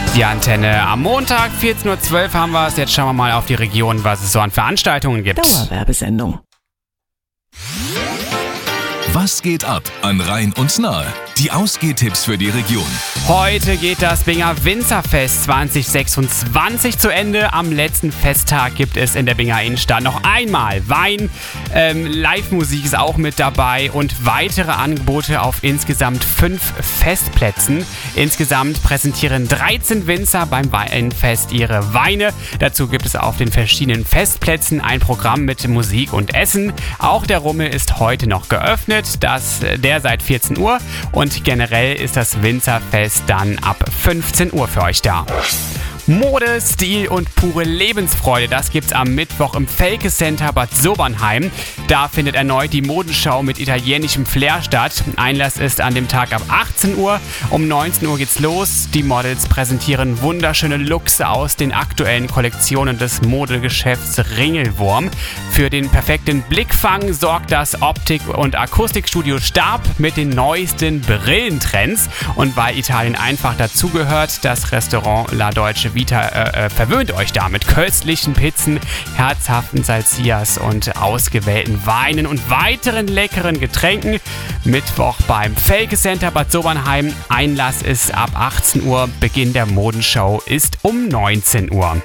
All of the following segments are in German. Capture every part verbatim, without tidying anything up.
Die Antenne. Am Montag vierzehn Uhr zwölf haben wir es. Jetzt schauen wir mal auf die Region, was es so an Veranstaltungen gibt. Dauerwerbesendung. Was geht ab an Rhein und Nahe? Die Ausgehtipps für die Region. Heute geht das Binger Winzerfest zwanzig sechsundzwanzig zu Ende. Am letzten Festtag gibt es in der Binger Innenstadt noch einmal Wein. Ähm, Live-Musik ist auch mit dabei und weitere Angebote auf insgesamt fünf Festplätzen. Insgesamt präsentieren dreizehn Winzer beim Weinfest ihre Weine. Dazu gibt es auf den verschiedenen Festplätzen ein Programm mit Musik und Essen. Auch der Rummel ist heute noch geöffnet, das, der seit vierzehn Uhr. Und generell ist das Winzerfest dann ab fünfzehn Uhr für euch da. Mode, Stil und pure Lebensfreude, das gibt's am Mittwoch im Felke Center Bad Sobernheim. Da findet erneut die Modenschau mit italienischem Flair statt. Einlass ist an dem Tag ab achtzehn Uhr. Um neunzehn Uhr geht's los. Die Models präsentieren wunderschöne Looks aus den aktuellen Kollektionen des Modegeschäfts Ringelwurm. Für den perfekten Blickfang sorgt das Optik- und Akustikstudio Stab mit den neuesten Brillentrends. Und weil Italien einfach dazugehört, das Restaurant La Deutsche Vita äh, äh, verwöhnt euch da mit köstlichen Pizzen, herzhaften Salsias und ausgewählten Weinen und weiteren leckeren Getränken. Mittwoch beim Felke Center Bad Sobernheim. Einlass ist ab achtzehn Uhr. Beginn der Modenshow ist um neunzehn Uhr.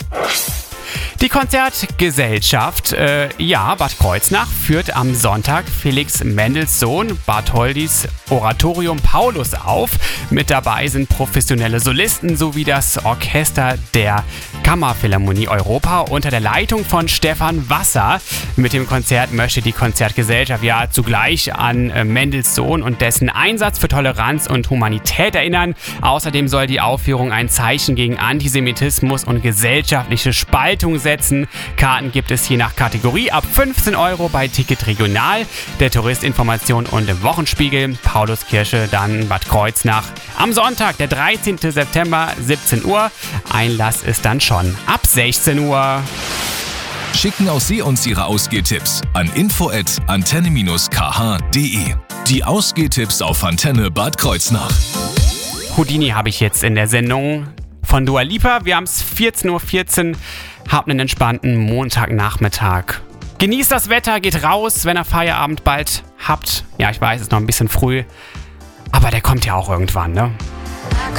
Die Konzertgesellschaft, äh, ja, Bad Kreuznach, führt am Sonntag Felix Mendelssohn Bartholdys Oratorium Paulus auf. Mit dabei sind professionelle Solisten sowie das Orchester der Kammerphilharmonie Europa unter der Leitung von Stefan Wasser. Mit dem Konzert möchte die Konzertgesellschaft ja zugleich an äh, Mendelssohn und dessen Einsatz für Toleranz und Humanität erinnern. Außerdem soll die Aufführung ein Zeichen gegen Antisemitismus und gesellschaftliche Spaltung setzen. Karten gibt es je nach Kategorie ab fünfzehn Euro bei Ticket Regional, der Touristinformation und im Wochenspiegel. Pauluskirche, dann Bad Kreuznach. Am Sonntag, der dreizehnten September, siebzehn Uhr. Einlass ist dann schon ab sechzehn Uhr. Schicken auch Sie uns Ihre Ausgehtipps an info at antenne dash k h punkt d e. Die Ausgehtipps auf Antenne Bad Kreuznach. Houdini habe ich jetzt in der Sendung von Dua Lipa. Wir haben es vierzehn Uhr vierzehn. Habt einen entspannten Montagnachmittag. Genießt das Wetter, geht raus, wenn ihr Feierabend bald habt. Ja, ich weiß, es ist noch ein bisschen früh, aber der kommt ja auch irgendwann, ne?